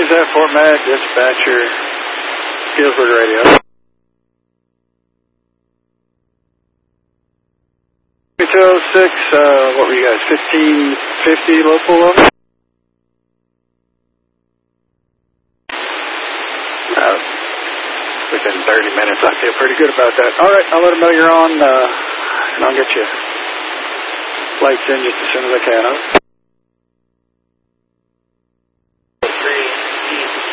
Who's that, Fort Mac? Dispatcher, Galesburg Radio. 206, what were you guys, 1550 local level? Within 30 minutes, I feel pretty good about that. All right, I'll let them know you're on, and I'll get you lights in just as soon as I can. Huh?